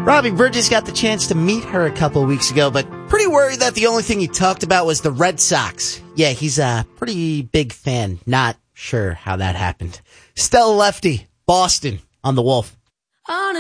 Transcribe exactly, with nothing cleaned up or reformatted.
Robbie Bridges got the chance to meet her a couple of weeks ago, but pretty worried that the only thing he talked about was the Red Sox. Yeah, he's a pretty big fan. Not sure how that happened. Stella Lefty, Boston, on the Wolf.